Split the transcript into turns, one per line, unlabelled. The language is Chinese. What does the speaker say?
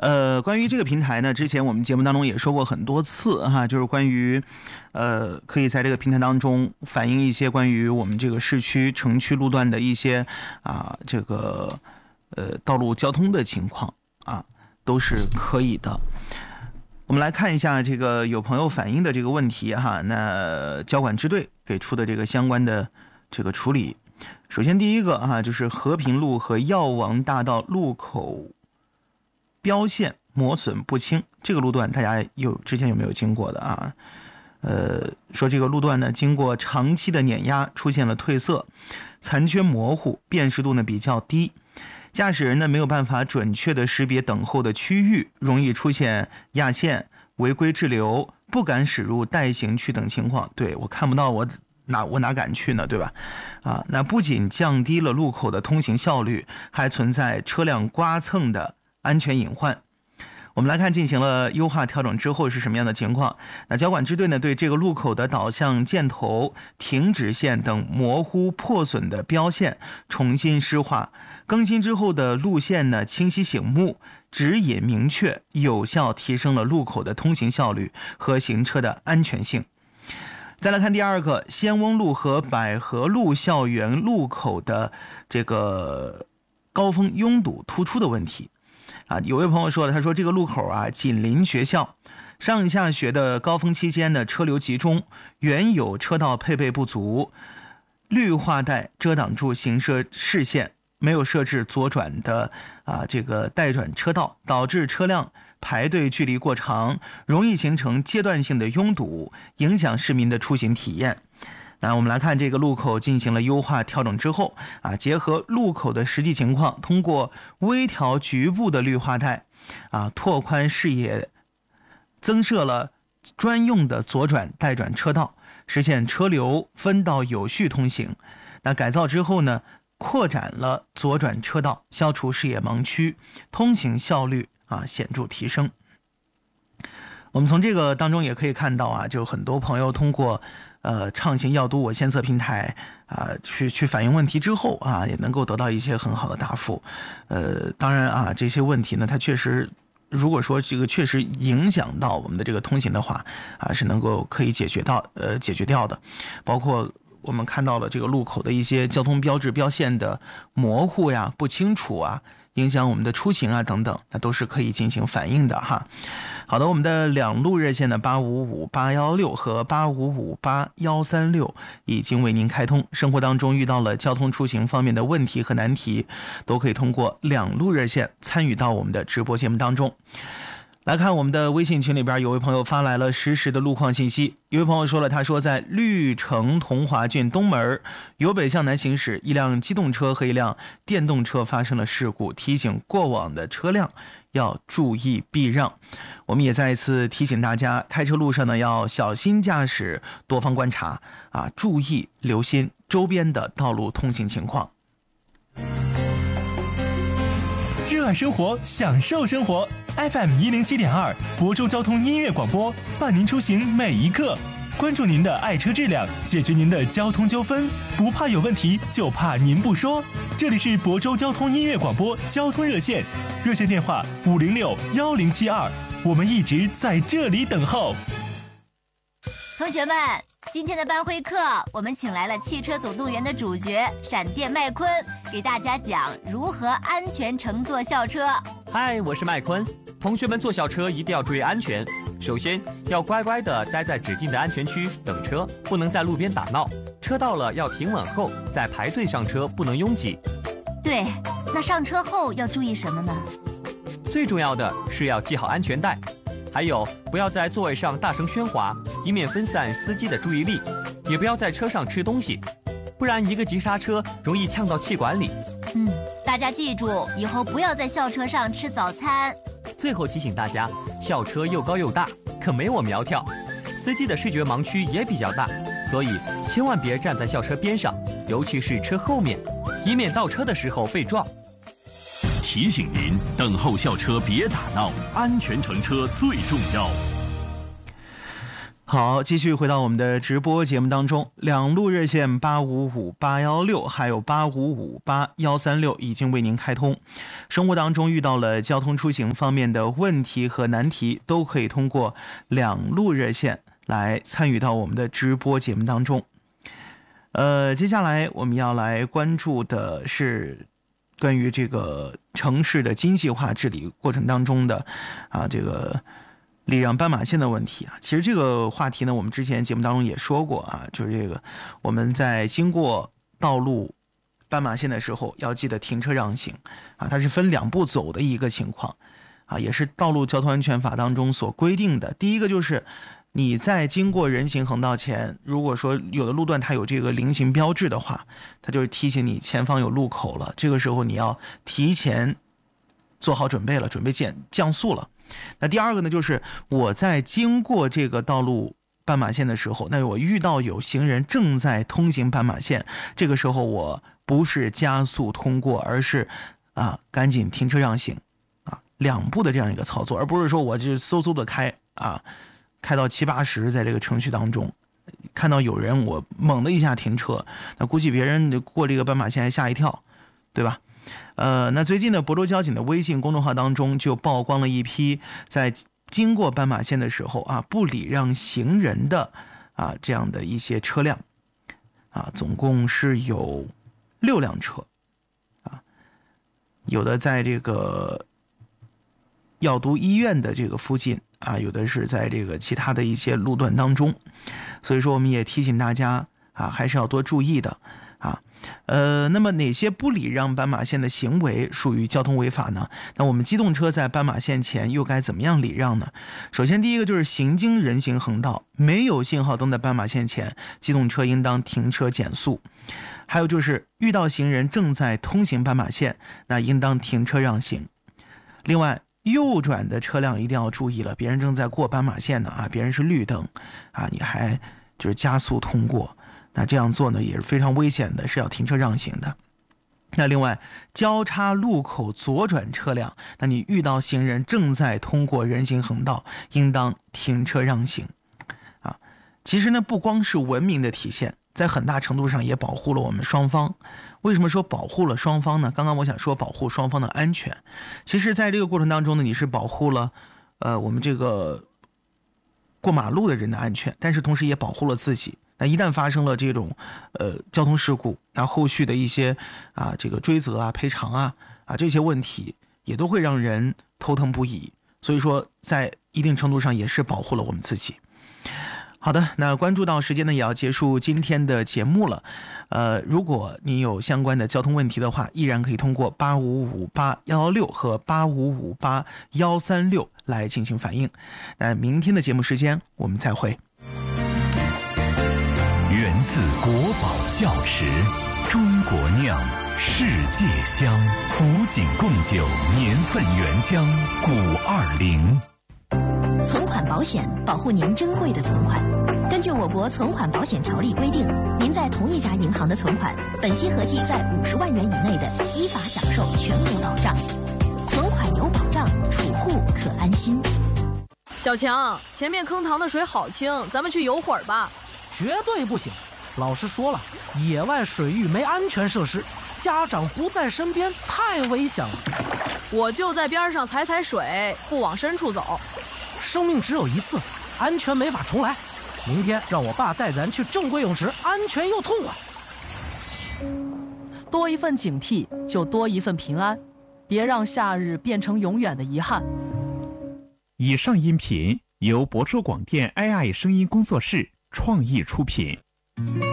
关于这个平台呢，之前我们节目当中也说过很多次哈，就是关于可以在这个平台当中反映一些关于我们这个市区城区路段的一些这个道路交通的情况都是可以的。我们来看一下这个有朋友反映的这个问题哈，那交管支队给出的这个相关的这个处理。首先第一个就是和平路和药王大道路口标线磨损不清，这个路段大家之前有没有经过的说这个路段呢经过长期的碾压，出现了褪色、残缺模糊，辨识度呢比较低，驾驶人呢没有办法准确的识别等候的区域，容易出现压线、违规滞留、不敢驶入待行区等情况。对，我看不到我哪敢去呢，对吧？那不仅降低了路口的通行效率，还存在车辆刮蹭的安全隐患。我们来看进行了优化调整之后是什么样的情况。那交管支队呢对这个路口的导向箭头、停止线等模糊破损的标线重新施画，更新之后的路线呢清晰醒目，指引明确，有效提升了路口的通行效率和行车的安全性。再来看第二个，仙翁路和百合路校园路口的这个高峰拥堵突出的问题。有位朋友说了，他说这个路口紧邻学校，上下学的高峰期间呢车流集中，原有车道配备不足，绿化带遮挡住行车视线，没有设置左转的这个待转车道，导致车辆排队距离过长，容易形成阶段性的拥堵，影响市民的出行体验。那我们来看这个路口进行了优化调整之后结合路口的实际情况，通过微调局部的绿化带拓宽视野，增设了专用的左转待转车道，实现车流分道有序通行。那改造之后呢，扩展了左转车道，消除视野盲区，通行效率显著提升。我们从这个当中也可以看到就很多朋友通过畅行要督我先测平台去反映问题之后也能够得到一些很好的答复。当然这些问题呢，它确实如果说这个确实影响到我们的这个通行的话是能够可以解决掉的，包括我们看到了这个路口的一些交通标志标线的模糊不清楚影响我们的出行等等，那都是可以进行反映的哈。好的，我们的两路热线的855816和855836已经为您开通。生活当中遇到了交通出行方面的问题和难题，都可以通过两路热线参与到我们的直播节目当中。来看我们的微信群里边，有位朋友发来了实时的路况信息。有位朋友说了，他说在绿城同华郡东门由北向南行驶，一辆机动车和一辆电动车发生了事故，提醒过往的车辆要注意避让。我们也再一次提醒大家，开车路上呢要小心驾驶，多方观察注意留心周边的道路通行情况。
热爱生活，享受生活。FM 107.2，亳州交通音乐广播，伴您出行每一刻。关注您的爱车质量，解决您的交通纠纷，不怕有问题，就怕您不说。这里是亳州交通音乐广播交通热线，热线电话5061072，我们一直在这里等候。
同学们，今天的班会课，我们请来了汽车总动员的主角闪电麦昆，给大家讲如何安全乘坐校车。
嗨，我是麦昆。同学们坐校车一定要注意安全，首先要乖乖地待在指定的安全区等车，不能在路边打闹。车到了要停稳后再排队上车，不能拥挤。
对，那上车后要注意什么呢？
最重要的是要系好安全带，还有不要在座位上大声喧哗，以免分散司机的注意力，也不要在车上吃东西，不然一个急刹车容易呛到气管里。
大家记住，以后不要在校车上吃早餐。
最后提醒大家，校车又高又大，可没我苗条，司机的视觉盲区也比较大，所以千万别站在校车边上，尤其是车后面，以免倒车的时候被撞。
提醒您，等候校车别打闹，安全乘车最重要。
好，继续回到我们的直播节目当中，两路热线855816还有855836已经为您开通。生活当中遇到了交通出行方面的问题和难题，都可以通过两路热线来参与到我们的直播节目当中。接下来我们要来关注的是关于这个城市的精细化治理过程当中的这个礼让斑马线的问题啊。其实这个话题呢，我们之前节目当中也说过啊，就是这个我们在经过道路斑马线的时候要记得停车让行啊，它是分两步走的一个情况啊，也是道路交通安全法当中所规定的。第一个就是你在经过人行横道前，如果说有的路段它有这个菱形标志的话，它就是提醒你前方有路口了，这个时候你要提前做好准备了，准备降速了。那第二个呢，就是我在经过这个道路斑马线的时候，那我遇到有行人正在通行斑马线，这个时候我不是加速通过，而是赶紧停车让行两步的这样一个操作，而不是说我就嗖嗖的开到70-80，在这个程序当中看到有人我猛的一下停车，那估计别人过这个斑马线还吓一跳，对吧？那最近的亳州交警的微信公众号当中就曝光了一批在经过斑马线的时候不礼让行人的这样的一些车辆总共是有6辆车有的在这个药都医院的这个附近有的是在这个其他的一些路段当中，所以说我们也提醒大家还是要多注意的那么哪些不礼让斑马线的行为属于交通违法呢？那我们机动车在斑马线前又该怎么样礼让呢？首先第一个就是行经人行横道没有信号灯的斑马线前，机动车应当停车减速。还有就是遇到行人正在通行斑马线，那应当停车让行。另外右转的车辆一定要注意了，别人正在过斑马线呢别人是绿灯你还就是加速通过，那这样做呢也是非常危险的，是要停车让行的。那另外交叉路口左转车辆，那你遇到行人正在通过人行横道，应当停车让行其实呢不光是文明的体现，在很大程度上也保护了我们双方。为什么说保护了双方呢？刚刚我想说保护双方的安全，其实在这个过程当中呢，你是保护了我们这个过马路的人的安全，但是同时也保护了自己。那一旦发生了这种交通事故，那后续的一些这个追责赔偿这些问题也都会让人头疼不已，所以说在一定程度上也是保护了我们自己。好的，那关注到时间呢也要结束今天的节目了。如果你有相关的交通问题的话，依然可以通过8558116和8558136来进行反映。那明天的节目时间我们再会。
源自国宝窖池，中国酿，世界香，古井贡酒年份原浆520。
存款保险保护您珍贵的存款。根据我国存款保险条例规定，您在同一家银行的存款，本息合计在50万元以内的，依法享受全额保障。存款有保障，储户可安心。
小强，前面坑塘的水好清，咱们去游会儿吧。
绝对不行！老师说了，野外水域没安全设施，家长不在身边太危险了。
我就在边上踩踩水，不往深处走。
生命只有一次，安全没法重来。明天让我爸带咱去正规泳池，安全又痛快。
多一份警惕，就多一份平安。别让夏日变成永远的遗憾。
以上音频由亳州广电 AI 声音工作室创意出品。